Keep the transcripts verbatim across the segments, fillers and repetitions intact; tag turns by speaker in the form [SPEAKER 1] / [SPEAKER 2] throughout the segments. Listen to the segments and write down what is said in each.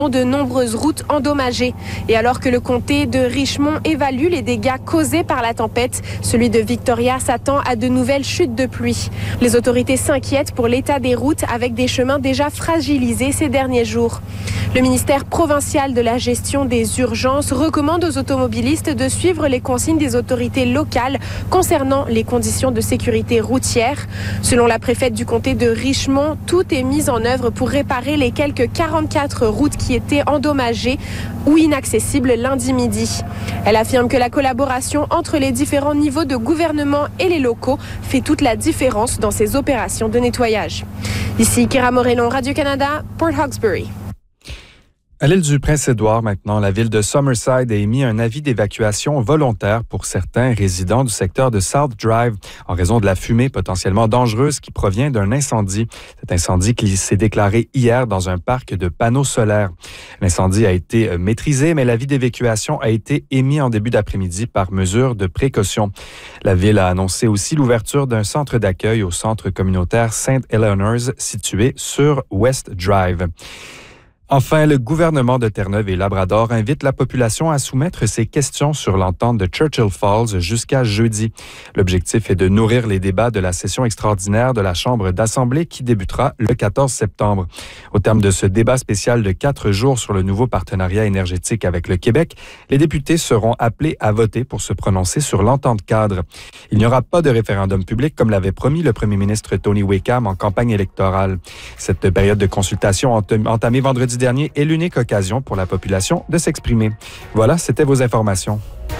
[SPEAKER 1] de nombreuses routes endommagées. Et alors que le comté de Richmond évalue les dégâts causés par la tempête, celui de Victoria s'attend à de nouvelles chutes de pluie. Les autorités s'inquiètent pour l'état des routes avec des chemins déjà fragilisés ces derniers jours. Le ministère provincial de la gestion des urgences recommande aux automobilistes de suivre les consignes des autorités locales concernant les conditions de sécurité routière. Selon la préfète du comté de Richmond, tout est mis en œuvre pour réparer les quelques quarante-quatre routes qui étaient endommagées ou inaccessibles lundi midi. Elle affirme que la collaboration entre les différents niveaux de gouvernement et les locaux fait toute la différence dans ces opérations de nettoyage. Ici Kira Morellon, Radio-Canada, Port Hawkesbury.
[SPEAKER 2] À l'île du Prince-Édouard, maintenant, la ville de Summerside a émis un avis d'évacuation volontaire pour certains résidents du secteur de South Drive en raison de la fumée potentiellement dangereuse qui provient d'un incendie. Cet incendie qui s'est déclaré hier dans un parc de panneaux solaires. L'incendie a été maîtrisé, mais l'avis d'évacuation a été émis en début d'après-midi par mesure de précaution. La ville a annoncé aussi l'ouverture d'un centre d'accueil au centre communautaire Saint Eleanor's situé sur West Drive. Enfin, le gouvernement de Terre-Neuve et Labrador invite la population à soumettre ses questions sur l'entente de Churchill Falls jusqu'à jeudi. L'objectif est de nourrir les débats de la session extraordinaire de la Chambre d'Assemblée qui débutera le quatorze septembre. Au terme de ce débat spécial de quatre jours sur le nouveau partenariat énergétique avec le Québec, les députés seront appelés à voter pour se prononcer sur l'entente cadre. Il n'y aura pas de référendum public comme l'avait promis le premier ministre Tony Wakeham en campagne électorale. Cette période de consultation entamée vendredi dernier est l'unique occasion pour la population de s'exprimer. Voilà, c'était vos informations.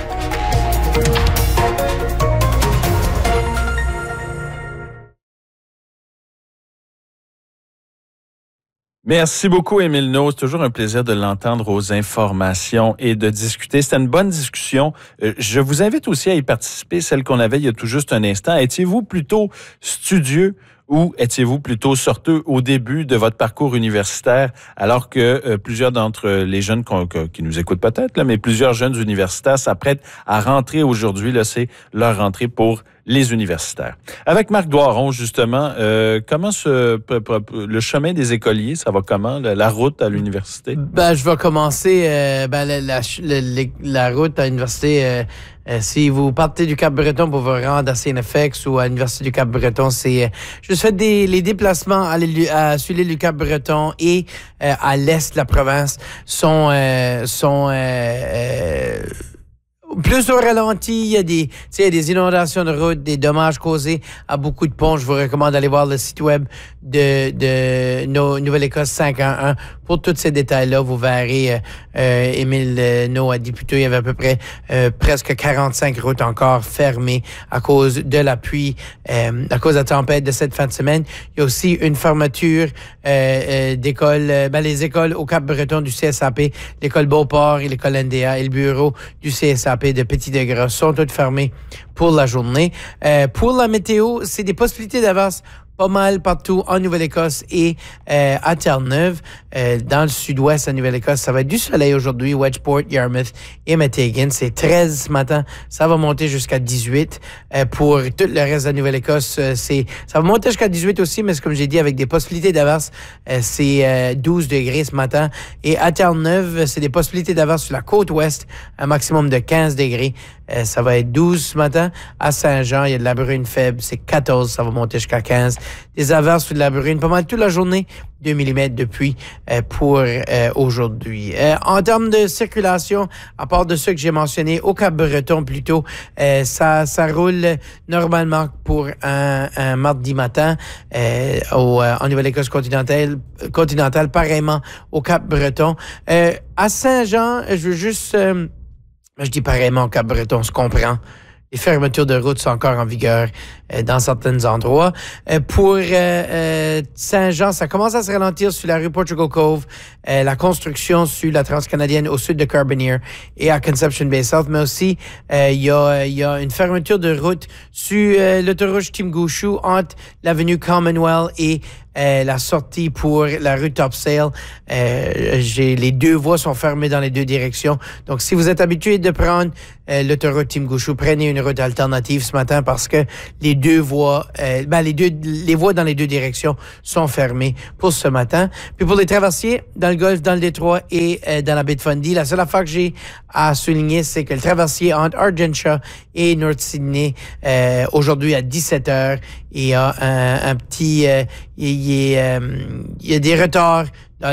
[SPEAKER 3] Merci beaucoup, Émile No. C'est toujours un plaisir de l'entendre aux informations et de discuter. C'était une bonne discussion. Je vous invite aussi à y participer, celle qu'on avait il y a tout juste un instant. Étiez-vous plutôt studieux ou étiez-vous plutôt sorteux au début de votre parcours universitaire, alors que euh, plusieurs d'entre les jeunes qu'on, que, qui nous écoutent peut-être, là, mais plusieurs jeunes universitaires s'apprêtent à rentrer aujourd'hui. Là, c'est leur rentrée pour les universitaires. Avec Marc Doiron, justement, euh, comment se, le chemin des écoliers, ça va comment, la, la route à l'université?
[SPEAKER 4] Ben, je vais commencer euh, ben, la, la, la, la route à l'université. Euh, euh, si vous partez du Cap-Breton pour vous rendre à C N F X ou à l'Université du Cap-Breton, c'est euh, je fais des les déplacements à l'île, à, sur l'île du Cap-Breton et euh, à l'est de la province sont euh, sont euh, euh, plus au ralenti. Il y a des, tu sais, il y a des inondations de route, des dommages causés à beaucoup de ponts. Je vous recommande d'aller voir le site web de, de no, Nouvelle-Écosse cinq un un. Pour tous ces détails-là, vous verrez, euh, euh, Émile euh, No a dit plutôt, il y avait à peu près euh, presque quarante-cinq routes encore fermées à cause de la pluie, euh, à cause de la tempête de cette fin de semaine. Il y a aussi une fermeture euh, euh, d'écoles, euh, ben, les écoles au Cap-Breton du C S A P, l'école Beauport et l'école N D A et le bureau du C S A P de Petit-Degras sont toutes fermées pour la journée. Euh, pour la météo, c'est des possibilités d'avance pas mal partout en Nouvelle-Écosse et euh, à Terre-Neuve. Euh, dans le sud-ouest à Nouvelle-Écosse, ça va être du soleil aujourd'hui. Wedgeport, Yarmouth et Metighan. C'est treize ce matin. Ça va monter jusqu'à dix-huit. Euh, pour tout le reste de la Nouvelle-Écosse, euh, c'est ça va monter jusqu'à dix-huit aussi, mais comme j'ai dit, avec des possibilités d'averse, euh, c'est euh, douze degrés ce matin. Et à Terre-Neuve, c'est des possibilités d'averse sur la côte ouest, un maximum de quinze degrés. Euh, ça va être douze ce matin. À Saint-Jean, il y a de la bruine faible, c'est quatorze, ça va monter jusqu'à quinze. Des averses sur de la bruine, pas mal toute la journée, deux millimètres de pluie euh, pour euh, aujourd'hui. Euh, en termes de circulation, à part de ceux que j'ai mentionnés, au Cap-Breton plutôt, euh, ça, ça roule normalement pour un, un mardi matin euh, au, euh, en Nouvelle-Écosse continentale, continentale, pareillement au Cap-Breton. Euh, à Saint-Jean, je veux juste... Euh, je dis pareillement au Cap-Breton, on se comprend. Les fermetures de route sont encore en vigueur euh, dans certains endroits. Euh, pour euh, euh, Saint-Jean, ça commence à se ralentir sur la rue Portugal Cove, euh, la construction sur la Transcanadienne au sud de Carbonear et à Conception Bay South, mais aussi euh, il y a il y a une fermeture de route sur euh, l'autoroute Timgushu entre l'avenue Commonwealth et euh, la sortie pour la rue Topsail. Euh, j'ai, les deux voies sont fermées dans les deux directions. Donc, si vous êtes habitué de prendre euh, l'autoroute Tim-Gouchou, prenez une route alternative ce matin parce que les deux voies, euh, ben, les deux, les voies dans les deux directions sont fermées pour ce matin. Puis pour les traversiers, dans le Golfe, dans le Détroit et euh, dans la baie de Fundy, la seule affaire que j'ai à souligner, c'est que le traversier entre Argentia et North Sydney, euh, aujourd'hui à dix-sept heures, il y a un, un petit, euh, il y a, il y a des retards